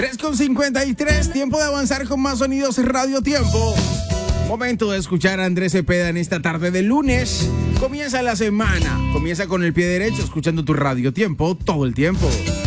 3:53, tiempo de avanzar con más sonidos Radio Tiempo. Momento de escuchar a Andrés Cepeda en esta tarde de lunes. Comienza la semana, comienza con el pie derecho, escuchando tu Radio Tiempo todo el tiempo.